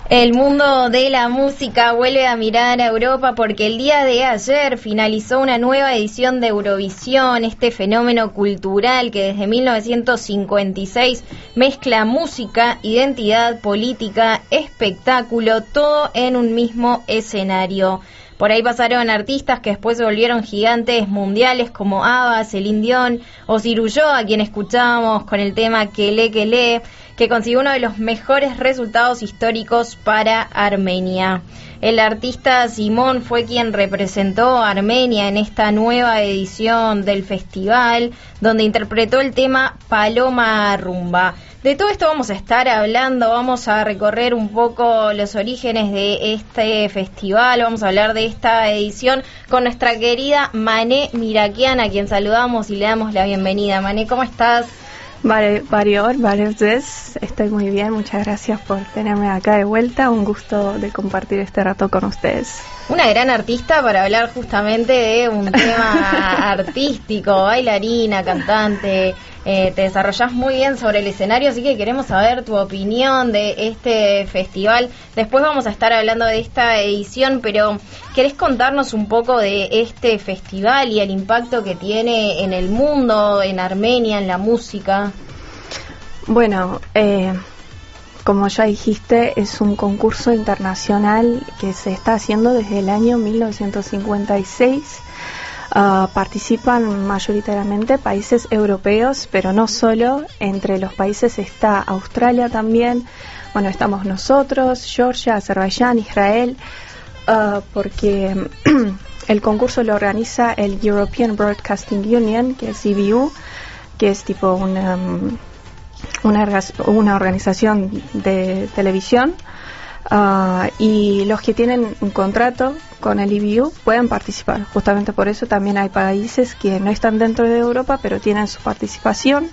El mundo de la música vuelve a mirar a Europa porque el día de ayer finalizó una nueva edición de Eurovisión, este fenómeno cultural que desde 1956 mezcla música, identidad, política, espectáculo, todo en un mismo escenario. Por ahí pasaron artistas que después se volvieron gigantes mundiales como ABBA, Celine Dion o Ciruyó, a quien escuchábamos con el tema Kelé, que consiguió uno de los mejores resultados históricos para Armenia. El artista Simón fue quien representó a Armenia en esta nueva edición del festival, donde interpretó el tema Paloma Rumba. De todo esto vamos a estar hablando, vamos a recorrer un poco los orígenes de este festival, vamos a hablar de esta edición con nuestra querida Mané Mirakian, a quien saludamos y le damos la bienvenida. Mané, ¿cómo estás? Varias veces, estoy muy bien, muchas gracias por tenerme acá de vuelta, un gusto de compartir este rato con ustedes. Una gran artista para hablar justamente de un tema artístico, bailarina, cantante, te desarrollás muy bien sobre el escenario, así que queremos saber tu opinión de este festival. Después vamos a estar hablando de esta edición, pero ¿querés contarnos un poco de este festival y el impacto que tiene en el mundo, en Armenia, en la música? Bueno, como ya dijiste, es un concurso internacional que se está haciendo desde el año 1956. Participan mayoritariamente países europeos, pero no solo. Entre los países está Australia también. Bueno, estamos nosotros, Georgia, Azerbaiyán, Israel, porque el concurso lo organiza el European Broadcasting Union, que es EBU, que es tipo una organización de televisión, y los que tienen un contrato con el EBU pueden participar. Justamente por eso también hay países que no están dentro de Europa pero tienen su participación.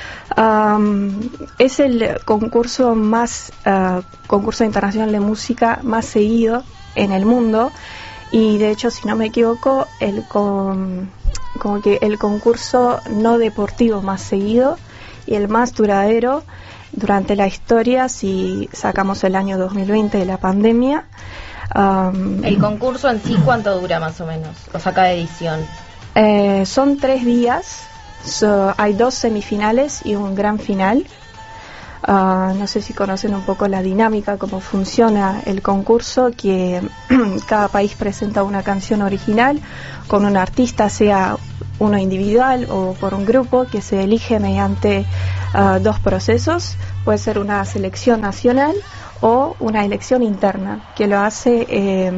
Es el concurso internacional de música más seguido en el mundo, y de hecho, si no me equivoco, como que el concurso no deportivo más seguido y el más duradero durante la historia, si sacamos el año 2020 de la pandemia. ¿El concurso en sí cuánto dura más o menos? O sea, cada edición. Son 3 días, hay 2 semifinales y un gran final. No sé si conocen un poco la dinámica, cómo funciona el concurso, que cada país presenta una canción original con un artista, sea uno individual o por un grupo, que se elige mediante 2 procesos. Puede ser una selección nacional o una elección interna, que lo hace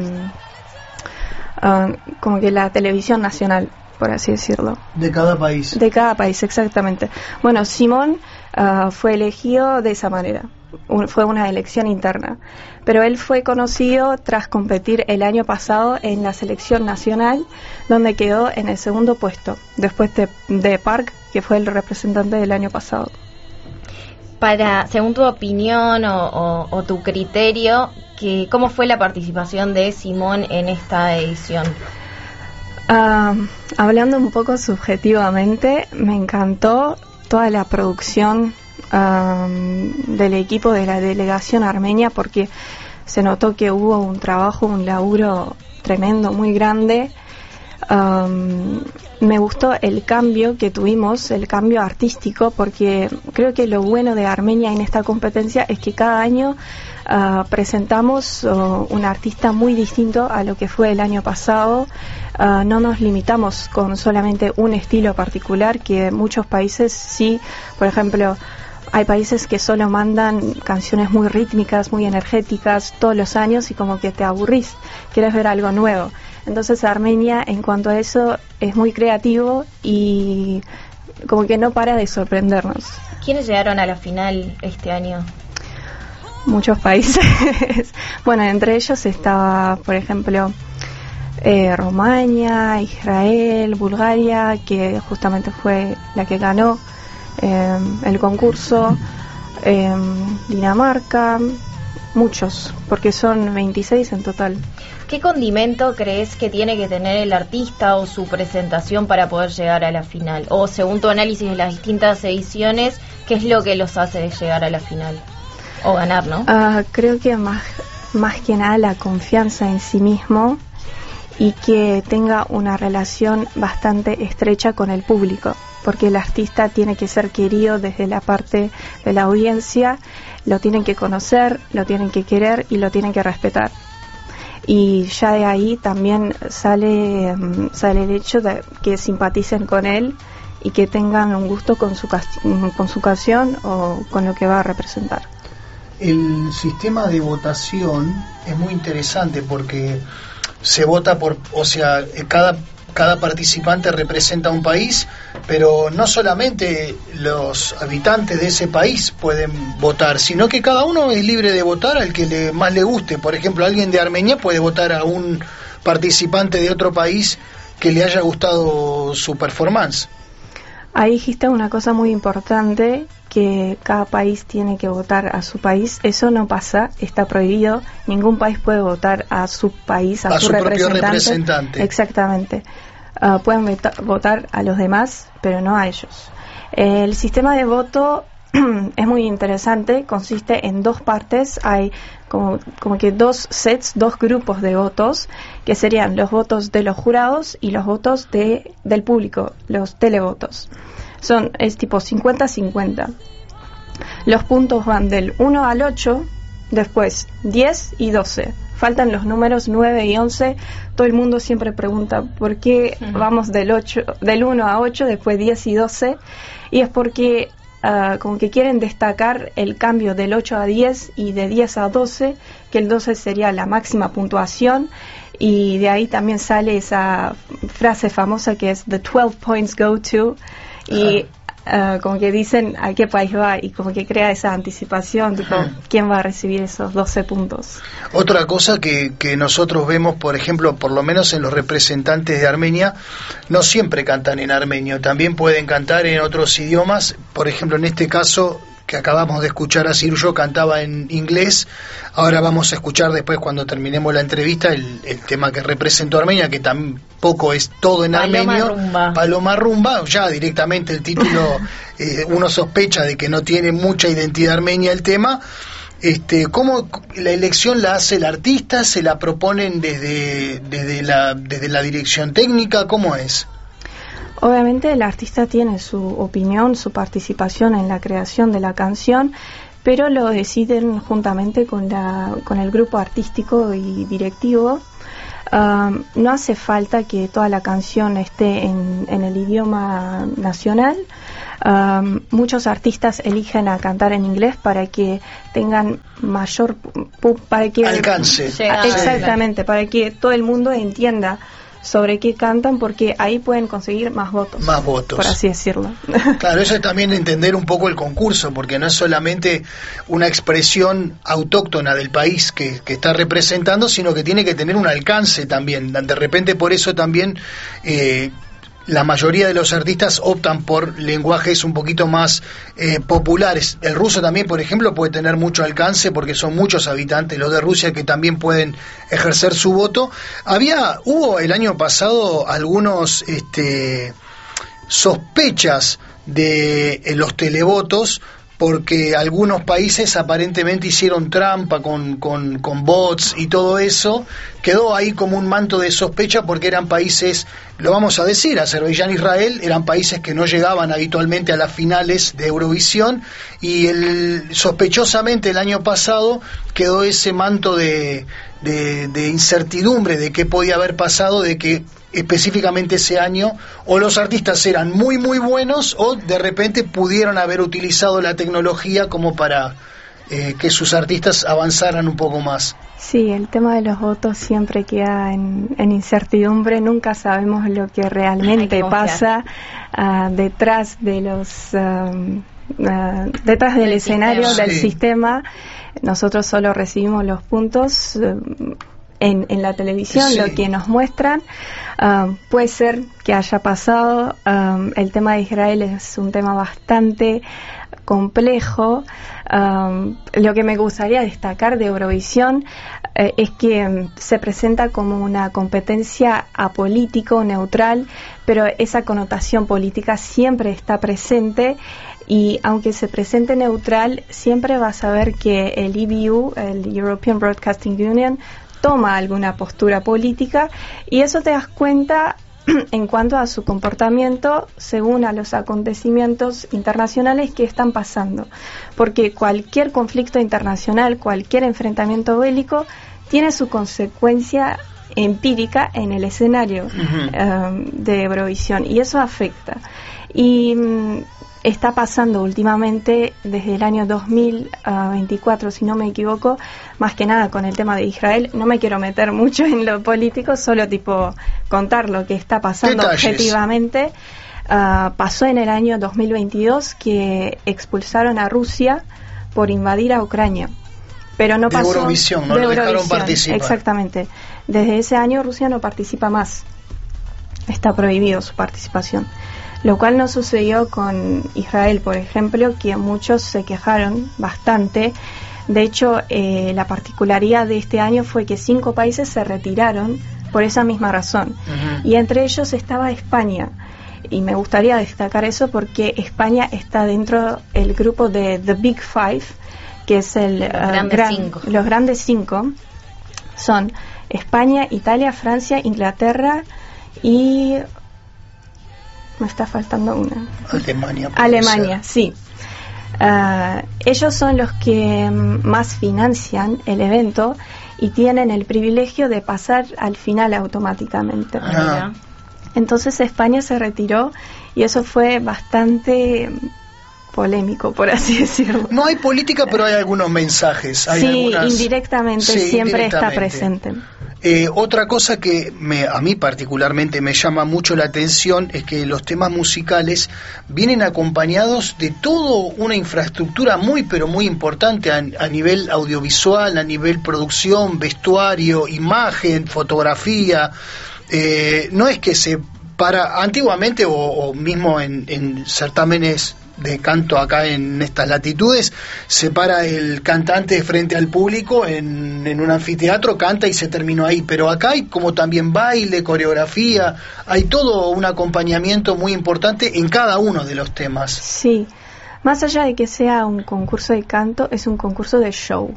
como que la televisión nacional, por así decirlo. De cada país. De cada país, exactamente. Bueno, Simón fue elegido de esa manera. Fue una elección interna, pero él fue conocido tras competir el año pasado en la selección nacional, donde quedó en el segundo puesto, después de Park, que fue el representante del año pasado. Según tu opinión o tu criterio, ¿cómo fue la participación de Simón en esta edición? Hablando un poco subjetivamente, me encantó toda la producción del equipo de la delegación armenia, porque se notó que hubo un trabajo, un laburo tremendo, muy grande. Me gustó el cambio que tuvimos, el cambio artístico, porque creo que lo bueno de Armenia en esta competencia es que cada año presentamos un artista muy distinto a lo que fue el año pasado. No nos limitamos con solamente un estilo particular, que muchos países sí. Por ejemplo, hay países que solo mandan canciones muy rítmicas, muy energéticas todos los años, y como que te aburrís, quieres ver algo nuevo. Entonces Armenia, en cuanto a eso, es muy creativo y como que no para de sorprendernos. ¿Quiénes llegaron a la final este año? Muchos países. Bueno, entre ellos estaba, por ejemplo, Rumania, Israel, Bulgaria, que justamente fue la que ganó el concurso, Dinamarca, muchos, porque son 26 en total. ¿Qué condimento crees que tiene que tener el artista o su presentación para poder llegar a la final? O según tu análisis de las distintas ediciones, ¿qué es lo que los hace llegar a la final? o ganar, ¿no? Creo que más que nada la confianza en sí mismo y que tenga una relación bastante estrecha con el público, porque el artista tiene que ser querido desde la parte de la audiencia, lo tienen que conocer, lo tienen que querer y lo tienen que respetar. Y ya de ahí también sale el hecho de que simpaticen con él y que tengan un gusto con su canción o con lo que va a representar. El sistema de votación es muy interesante porque se vota cada participante representa un país, pero no solamente los habitantes de ese país pueden votar, sino que cada uno es libre de votar al que más le guste. Por ejemplo, alguien de Armenia puede votar a un participante de otro país que le haya gustado su performance. Ahí dijiste una cosa muy importante, que cada país tiene que votar a su país. Eso no pasa, está prohibido. Ningún país puede votar a su país, a su propio representante. Exactamente. Pueden votar a los demás, pero no a ellos. El sistema de voto es muy interesante, consiste en dos partes. Hay como que dos grupos de votos, que serían los votos de los jurados y los votos del público, los televotos. Es tipo 50-50. Los puntos van del 1 al 8, después 10 y 12. Faltan los números 9 y 11. Todo el mundo siempre pregunta por qué vamos del 1 a 8, después 10 y 12. Y es porque como que quieren destacar el cambio del 8 a 10 y de 10 a 12, que el 12 sería la máxima puntuación. Y de ahí también sale esa frase famosa que es "The 12 points go to", y como que dicen a qué país va, y como que crea esa anticipación, tipo, ¿quién va a recibir esos 12 puntos? Otra cosa que nosotros vemos, por ejemplo, por lo menos en los representantes de Armenia, no siempre cantan en armenio, también pueden cantar en otros idiomas. Por ejemplo, en este caso que acabamos de escuchar a Sirjo cantaba en inglés. Ahora vamos a escuchar después, cuando terminemos la entrevista, el tema que representó Armenia, que tampoco es todo en armenio. Paloma Rumba. Ya directamente el título uno sospecha de que no tiene mucha identidad armenia el tema. ¿Cómo la elección la hace el artista? ¿Se la proponen desde la dirección técnica? ¿Cómo es? Obviamente el artista tiene su opinión, su participación en la creación de la canción, pero lo deciden juntamente con el grupo artístico y directivo. No hace falta que toda la canción esté en el idioma nacional. Muchos artistas eligen a cantar en inglés para que tengan mayor alcance. Exactamente, para que todo el mundo entienda sobre qué cantan, porque ahí pueden conseguir más votos, por así decirlo. Claro, eso es también entender un poco el concurso, porque no es solamente una expresión autóctona del país que está representando, sino que tiene que tener un alcance también. De repente, por eso también la mayoría de los artistas optan por lenguajes un poquito más populares. El ruso también, por ejemplo, puede tener mucho alcance porque son muchos habitantes, los de Rusia, que también pueden ejercer su voto. Hubo el año pasado algunos sospechas de los televotos, porque algunos países aparentemente hicieron trampa con bots y todo eso. Quedó ahí como un manto de sospecha porque eran países, lo vamos a decir, Azerbaiyán e Israel eran países que no llegaban habitualmente a las finales de Eurovisión, y sospechosamente el año pasado quedó ese manto de incertidumbre de qué podía haber pasado, de que específicamente ese año o los artistas eran muy muy buenos, o de repente pudieron haber utilizado la tecnología como para que sus artistas avanzaran un poco más. Sí, el tema de los votos siempre queda en incertidumbre. Nunca sabemos lo que realmente pasa detrás de detrás del escenario, del sistema. Nosotros solo recibimos los puntos en la televisión, sí, lo que nos muestran. Puede ser que haya pasado. El tema de Israel es un tema bastante complejo. Lo que me gustaría destacar de Eurovisión es que se presenta como una competencia apolítico, neutral, pero esa connotación política siempre está presente, y aunque se presente neutral, siempre vas a ver que el EBU, el European Broadcasting Union, toma alguna postura política, y eso te das cuenta en cuanto a su comportamiento según a los acontecimientos internacionales que están pasando, porque cualquier conflicto internacional, cualquier enfrentamiento bélico tiene su consecuencia empírica en el escenario de Eurovisión, y eso afecta. Y está pasando últimamente, desde el año 2024, si no me equivoco, más que nada con el tema de Israel. No me quiero meter mucho en lo político, solo tipo contar lo que está pasando objetivamente. Pasó en el año 2022 que expulsaron a Rusia por invadir a Ucrania, pero no pasó de Eurovisión, no lo dejaron participar. Exactamente. Desde ese año Rusia no participa más, está prohibido su participación. Lo cual no sucedió con Israel, por ejemplo, que muchos se quejaron bastante. De hecho, la particularidad de este año fue que 5 países se retiraron por esa misma razón. Y entre ellos estaba España. Y me gustaría destacar eso porque España está dentro del grupo de The Big Five, que es los grandes 5. Son España, Italia, Francia, Inglaterra y... me está faltando una. Alemania, sí. Ellos son los que más financian el evento y tienen el privilegio de pasar al final automáticamente. Entonces España se retiró y eso fue bastante polémico, por así decirlo. No hay política, pero hay algunos mensajes. Hay indirectamente, siempre está presente. Otra cosa que a mí particularmente me llama mucho la atención es que los temas musicales vienen acompañados de toda una infraestructura muy pero muy importante a nivel audiovisual, a nivel producción, vestuario, imagen, fotografía. No es que se para antiguamente o mismo en certámenes de canto acá en estas latitudes, se para el cantante frente al público en un anfiteatro, canta y se terminó ahí, pero acá hay como también baile, coreografía, hay todo un acompañamiento muy importante en cada uno de los temas. Sí, más allá de que sea un concurso de canto, es un concurso de show.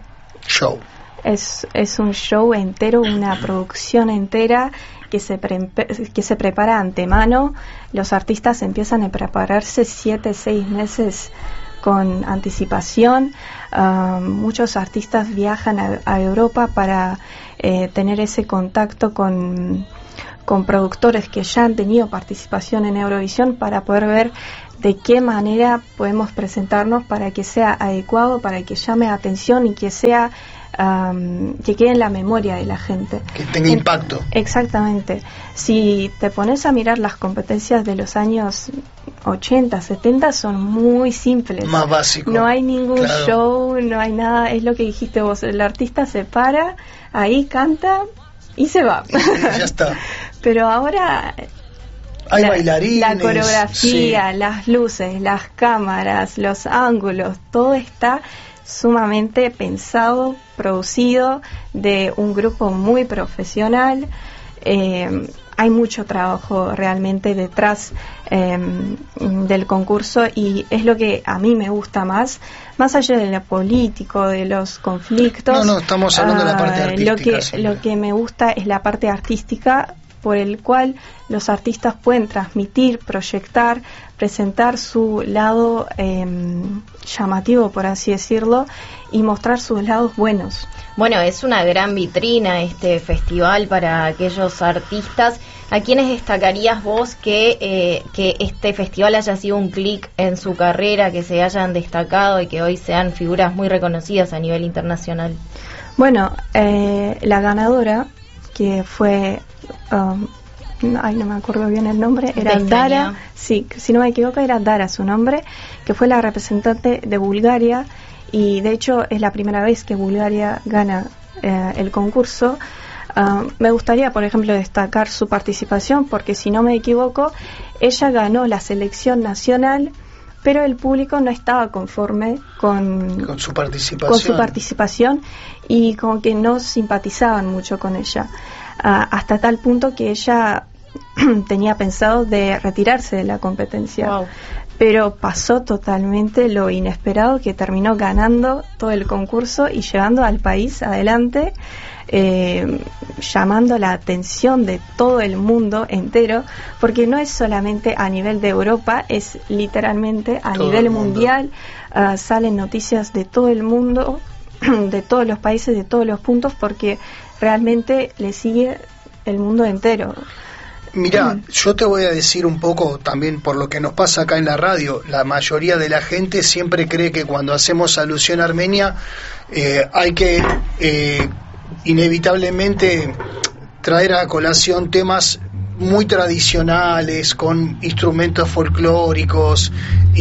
Es un show entero, una producción entera que se prepara antemano. Los artistas empiezan a prepararse 7-6 meses con anticipación. Muchos artistas viajan a Europa para tener ese contacto con productores que ya han tenido participación en Eurovisión, para poder ver de qué manera podemos presentarnos para que sea adecuado, para que llame atención y que sea que quede en la memoria de la gente, que tenga impacto. Exactamente. Si te pones a mirar las competencias de los años 80, 70, son muy simples, más básicos. No hay ningún show, no hay nada, es lo que dijiste vos, el artista se para, ahí canta y se va. Ya está. Pero ahora hay bailarines, la coreografía, las luces, las cámaras, los ángulos, todo está sumamente pensado, producido, de un grupo muy profesional. Hay mucho trabajo realmente detrás del concurso, y es lo que a mí me gusta más allá de lo político, de los conflictos. No, estamos hablando de la parte artística. Lo que me gusta es la parte artística, por el cual los artistas pueden transmitir, proyectar, presentar su lado llamativo, por así decirlo, y mostrar sus lados buenos. Bueno, es una gran vitrina este festival para aquellos artistas. ¿A quiénes destacarías vos que este festival haya sido un clic en su carrera, que se hayan destacado y que hoy sean figuras muy reconocidas a nivel internacional? Bueno, la ganadora, que fue... no me acuerdo bien el nombre, era Dara, sí, si no me equivoco era Dara su nombre, que fue la representante de Bulgaria, y de hecho es la primera vez que Bulgaria gana el concurso. Me gustaría, por ejemplo, destacar su participación, porque si no me equivoco, ella ganó la selección nacional, pero el público no estaba conforme con su participación y como que no simpatizaban mucho con ella, hasta tal punto que ella tenía pensado de retirarse de la competencia. Wow. Pero pasó totalmente lo inesperado, que terminó ganando todo el concurso y llevando al país adelante, llamando la atención de todo el mundo entero, porque no es solamente a nivel de Europa, es literalmente a todo nivel mundial. Salen noticias de todo el mundo, de todos los países, de todos los puntos, porque realmente le sigue el mundo entero. Mirá, yo te voy a decir un poco también por lo que nos pasa acá en la radio. La mayoría de la gente siempre cree que cuando hacemos alusión a Armenia hay que inevitablemente traer a colación temas muy tradicionales, con instrumentos folclóricos,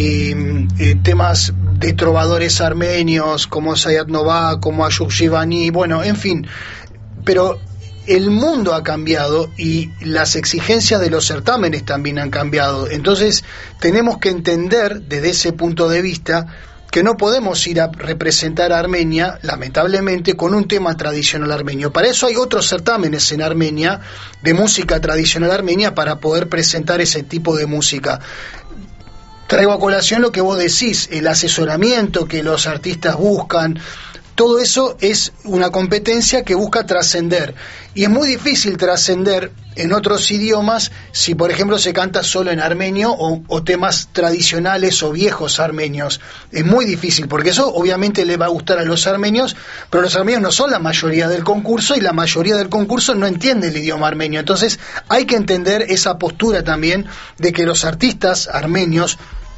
temas de trovadores armenios como Sayat Nova, como Ayub Shivani, bueno, en fin, pero el mundo ha cambiado y las exigencias de los certámenes también han cambiado. Entonces tenemos que entender desde ese punto de vista que no podemos ir a representar a Armenia, lamentablemente, con un tema tradicional armenio. Para eso hay otros certámenes en Armenia de música tradicional armenia para poder presentar ese tipo de música. Traigo a colación lo que vos decís, el asesoramiento que los artistas buscan. Todo eso es una competencia que busca trascender, y es muy difícil trascender en otros idiomas si, por ejemplo, se canta solo en armenio o temas tradicionales o viejos armenios. Es muy difícil, porque eso obviamente le va a gustar a los armenios, pero los armenios no son la mayoría del concurso, y la mayoría del concurso no entiende el idioma armenio. Entonces hay que entender esa postura también de que los artistas armenios,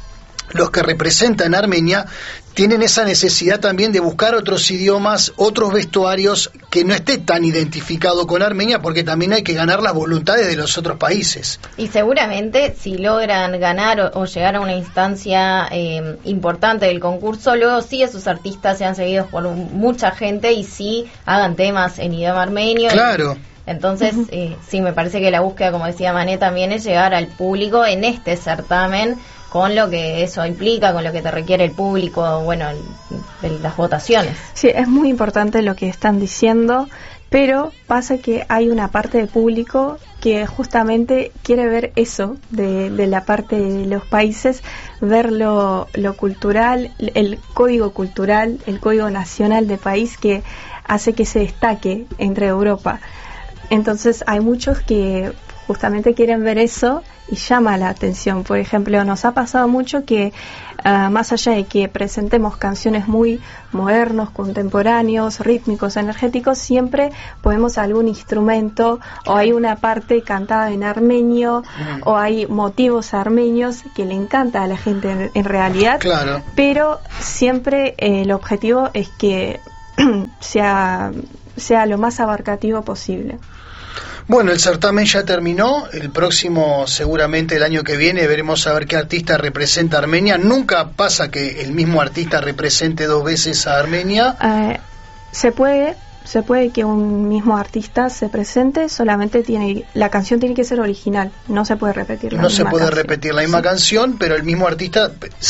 los que representan a Armenia, tienen esa necesidad también de buscar otros idiomas, otros vestuarios que no esté tan identificado con Armenia, porque también hay que ganar las voluntades de los otros países. Y seguramente si logran ganar o llegar a una instancia importante del concurso, luego sí esos artistas sean seguidos por mucha gente y sí hagan temas en idioma armenio. Claro. Entonces, sí, me parece que la búsqueda, como decía Mané, también es llegar al público en este certamen, con lo que eso implica, con lo que te requiere el público, bueno, las votaciones. Sí, es muy importante lo que están diciendo, pero pasa que hay una parte del público que justamente quiere ver eso, de la parte de los países, ver lo cultural, el código cultural, el código nacional del país que hace que se destaque entre Europa. Entonces hay muchos que justamente quieren ver eso y llama la atención. Por ejemplo, nos ha pasado mucho que más allá de que presentemos canciones muy modernos, contemporáneos, rítmicos, energéticos, siempre ponemos algún instrumento o hay una parte cantada en armenio o hay motivos armenios que le encanta a la gente en realidad. Claro. Pero siempre el objetivo es que sea lo más abarcativo posible. Bueno, el certamen ya terminó. El próximo, seguramente el año que viene, veremos a ver qué artista representa a Armenia. Nunca pasa que el mismo artista represente dos veces a Armenia. Se puede que un mismo artista se presente, solamente la canción tiene que ser original, no se puede repetir la misma canción. Repetir la misma canción, pero el mismo artista,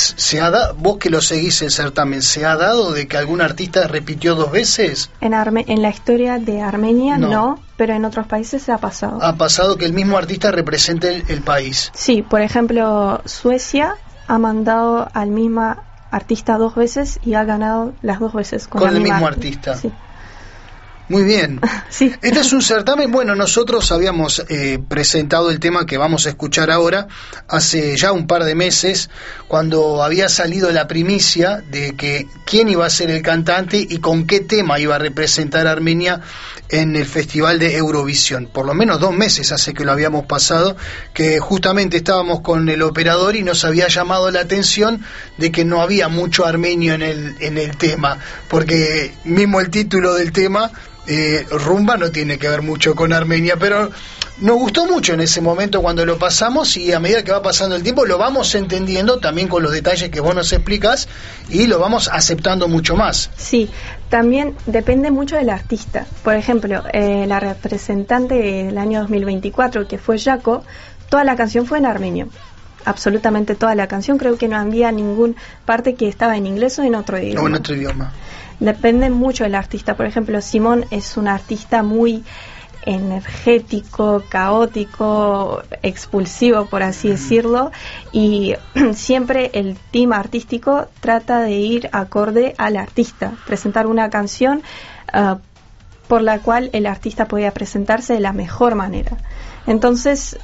vos que lo seguís el certamen, ¿se ha dado de que algún artista repitió dos veces? En la historia de Armenia no, pero en otros países se ha pasado. ¿Ha pasado que el mismo artista represente el país? Sí, por ejemplo, Suecia ha mandado al mismo artista dos veces y ha ganado las dos veces con el mismo artista. Sí. Muy bien. Sí. Este es un certamen, bueno, nosotros habíamos presentado el tema que vamos a escuchar ahora hace ya un par de meses, cuando había salido la primicia de que quién iba a ser el cantante y con qué tema iba a representar a Armenia en el Festival de Eurovisión. Por lo menos 2 meses hace que lo habíamos pasado, que justamente estábamos con el operador y nos había llamado la atención de que no había mucho armenio en el tema, porque mismo el título del tema, Rumba, no tiene que ver mucho con Armenia, pero nos gustó mucho en ese momento cuando lo pasamos, y a medida que va pasando el tiempo lo vamos entendiendo también con los detalles que vos nos explicas, y lo vamos aceptando mucho más. Sí, también depende mucho del artista. Por ejemplo, la representante del año 2024, que fue Jaco, toda la canción fue en armenio. Absolutamente toda la canción. Creo que no había ninguna parte que estaba en inglés o en otro idioma. O en otro idioma. Depende mucho del artista. Por ejemplo, Simón es un artista muy energético, caótico, expulsivo, por así decirlo, y siempre el team artístico trata de ir acorde al artista, presentar una canción por la cual el artista podía presentarse de la mejor manera. Entonces,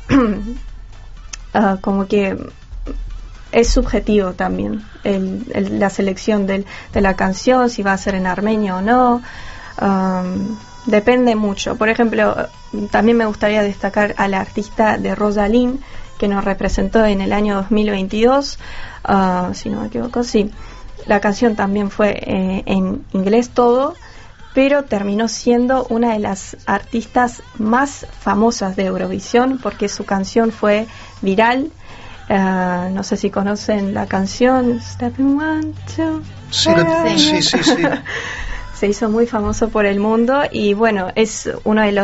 como que es subjetivo también la selección de la canción, si va a ser en armenio o no. Depende mucho. Por ejemplo, también me gustaría destacar a la artista de Rosalind, que nos representó en el año 2022, si no me equivoco, sí. La canción también fue en inglés todo, pero terminó siendo una de las artistas más famosas de Eurovisión, porque su canción fue viral. No sé si conocen la canción Stepping One, Two. Sí. Se hizo muy famoso por el mundo, y bueno, es una de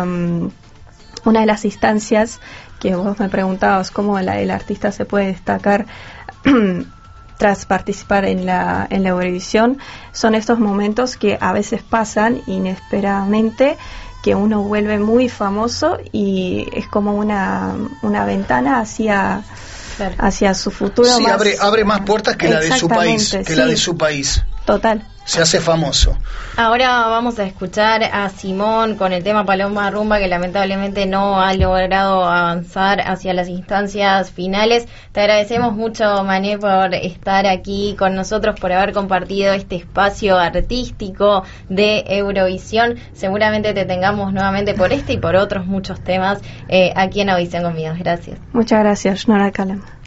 las instancias que vos me preguntabas cómo el artista se puede destacar tras participar en la Eurovisión. Son estos momentos que a veces pasan inesperadamente, que uno vuelve muy famoso y es como una ventana hacia su futuro. Sí, abre más puertas que la de su país, sí. la de su país. Total. Se hace famoso. Ahora vamos a escuchar a Simón con el tema Paloma Rumba, que lamentablemente no ha logrado avanzar hacia las instancias finales. Te agradecemos mucho, Mané, por estar aquí con nosotros, por haber compartido este espacio artístico de Eurovisión. Seguramente te tengamos nuevamente por este y por otros muchos temas aquí en Audición con Miedos. Gracias. Muchas gracias, Nora Calama.